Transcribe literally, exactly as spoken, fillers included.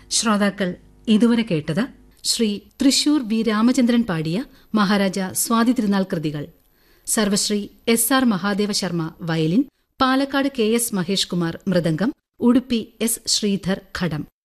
ശ്രോതാക്കൾ ഇതുവരെ കേട്ടത് ശ്രീ തൃശൂർ വി രാമചന്ദ്രൻ പാടിയ മഹാരാജ സ്വാതി തിരുനാൾ കൃതികൾ. സർവശ്രീ S R Mahadeva Sharma violin, Palakkad K S Mahesh Kumar mridangam, Udupi S Sridhar ഘടം.